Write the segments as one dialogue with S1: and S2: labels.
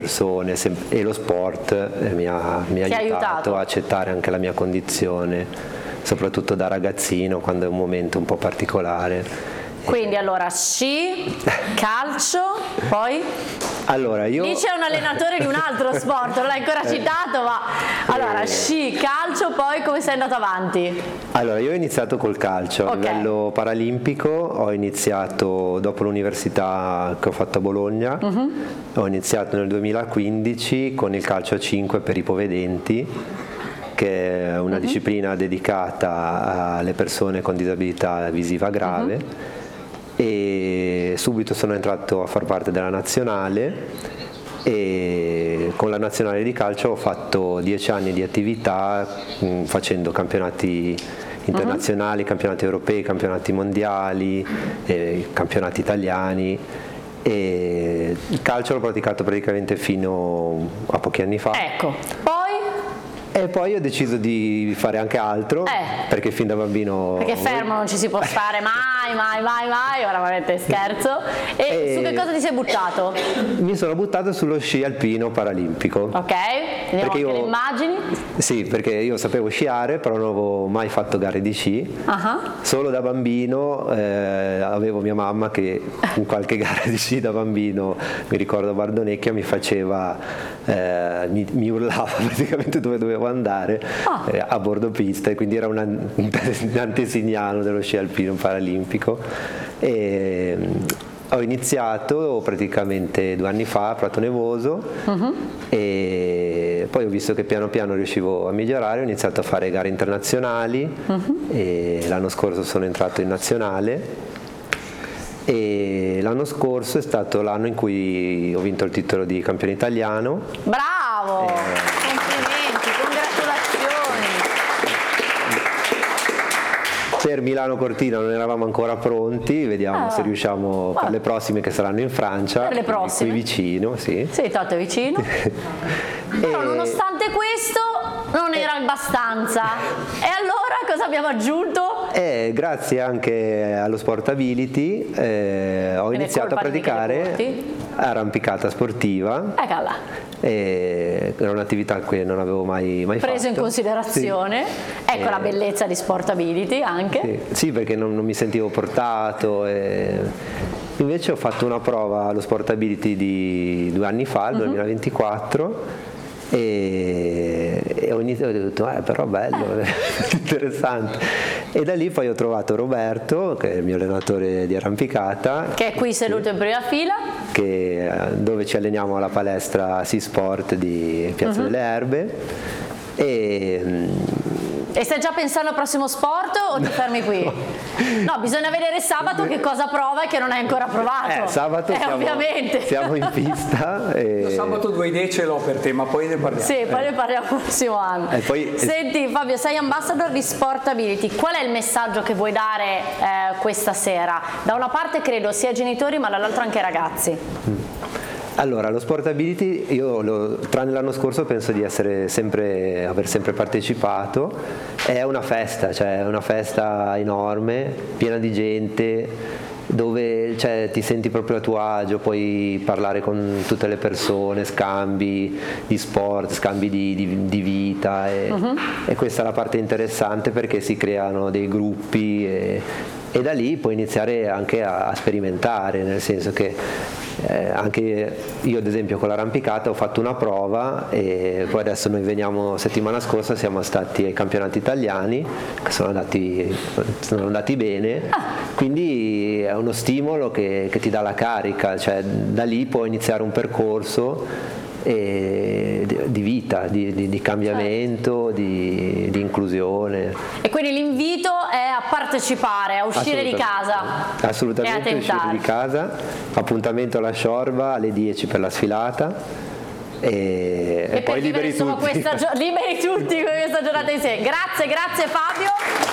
S1: persone e lo sport mi ha aiutato a accettare anche la mia condizione, soprattutto da ragazzino, quando è un momento un po' particolare.
S2: Quindi allora sci, calcio, poi?
S1: Allora io...
S2: Lì c'è un allenatore di un altro sport, non l'hai ancora citato, ma allora sci, calcio, poi come sei andato avanti?
S1: Allora io ho iniziato col calcio, a livello paralimpico, ho iniziato dopo l'università che ho fatto a Bologna, ho iniziato nel 2015 con il calcio a 5 per ipovedenti, che è una disciplina dedicata alle persone con disabilità visiva grave. E subito sono entrato a far parte della nazionale e con la nazionale di calcio ho fatto 10 anni di attività facendo campionati internazionali, campionati europei, campionati mondiali, campionati italiani, e il calcio l'ho praticato praticamente fino a pochi anni fa.
S2: Ecco,
S1: e poi ho deciso di fare anche altro, perché fin da bambino...
S2: Perché fermo non ci si può stare mai, ora veramente scherzo. E su che cosa ti sei buttato?
S1: Mi sono buttato sullo sci alpino paralimpico.
S2: Ok, vediamo anche le immagini.
S1: Sì, perché io sapevo sciare, però non avevo mai fatto gare di sci. Solo da bambino avevo mia mamma che in qualche gara di sci da bambino, mi ricordo a Bardonecchia, mi faceva, mi urlava praticamente dove dovevo andare a bordo pista, e quindi era un antesignano dello sci alpino paralimpico. E ho iniziato praticamente 2 anni fa a Prato Nevoso, e poi ho visto che piano piano riuscivo a migliorare, ho iniziato a fare gare internazionali, e l'anno scorso sono entrato in nazionale, e l'anno scorso è stato l'anno in cui ho vinto il titolo di campione italiano.
S2: Bravo! Complimenti, congratulazioni!
S1: Per Milano Cortina non eravamo ancora pronti, vediamo se riusciamo per le prossime che saranno in Francia.
S2: Per le prossime?
S1: Qui vicino, sì.
S2: Sì, tanto è vicino. Però nonostante questo non era abbastanza. E allora cosa abbiamo aggiunto?
S1: Grazie anche allo Sportability ho iniziato a praticare arrampicata sportiva. Era un'attività che non avevo mai
S2: preso in considerazione.
S1: Sì.
S2: Ecco la bellezza di Sportability anche.
S1: Sì, perché non mi sentivo portato. Invece ho fatto una prova allo Sportability di 2 anni fa, il 2024, e ho detto però bello, interessante, e da lì poi ho trovato Roberto, che è il mio allenatore di arrampicata,
S2: che è qui seduto in prima fila,
S1: dove ci alleniamo alla palestra Sea Sport di Piazza delle Erbe.
S2: E stai già pensando al prossimo sport o ti fermi qui? No, bisogna vedere sabato che cosa prova e che non hai ancora provato.
S1: Sabato
S2: ovviamente.
S1: Siamo in pista.
S3: Sabato 2 idee ce l'ho per te, ma poi ne parliamo.
S2: Sì, poi ne parliamo il prossimo anno. Senti Fabio, sei ambassador di Sportability. Qual è il messaggio che vuoi dare questa sera? Da una parte credo sia ai genitori, ma dall'altra anche ai ragazzi.
S1: Allora, lo Sportability, io tranne l'anno scorso penso di aver sempre partecipato. È una festa, cioè è una festa enorme, piena di gente, dove ti senti proprio a tuo agio, puoi parlare con tutte le persone, scambi di sport, scambi di vita, e questa è la parte interessante, perché si creano dei gruppi e da lì puoi iniziare anche a sperimentare, nel senso che anche io ad esempio con l'arrampicata ho fatto una prova, e poi adesso noi veniamo, settimana scorsa siamo stati ai campionati italiani che sono andati bene, quindi è uno stimolo che ti dà la carica, cioè da lì puoi iniziare un percorso di vita, di cambiamento, di inclusione.
S2: E quindi l'invito è a partecipare, a uscire di casa.
S1: Assolutamente, uscire di casa. Appuntamento alla Sciorba alle 10 per la sfilata. E poi liberi tutti.
S2: Liberi tutti con questa giornata insieme. Grazie Fabio.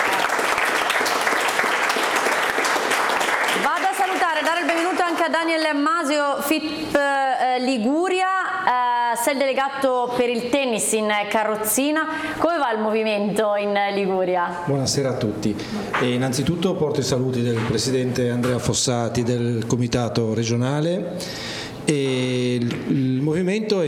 S2: Vado a salutare, dare il benvenuto anche a Daniel Masio, FIP Liguria. Sei il delegato per il tennis in carrozzina. Come va il movimento in Liguria?
S4: Buonasera a tutti. Innanzitutto porto i saluti del presidente Andrea Fossati del comitato regionale e il movimento